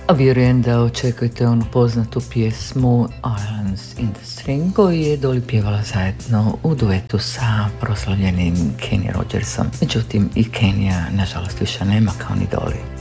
A vjerujem da očekujete onu poznatu pjesmu Islands in the String koju je Dolly pjevala zajedno u duetu sa proslavljenim Kenny Rogersom. Međutim, i Kenija nažalost više nema kao ni Dolly.